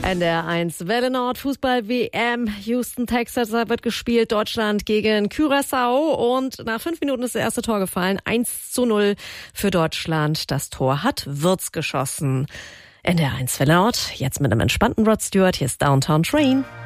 NDR 1 Welle Nord Fußball-WM. Houston, Texas, da wird gespielt. Deutschland gegen Curaçao. Und nach 5 Minuten ist das erste Tor gefallen. 1:0 für Deutschland. Das Tor hat Wirtz geschossen. NDR 1 Welle Nord. Jetzt mit einem entspannten Rod Stewart. Hier ist Downtown Train.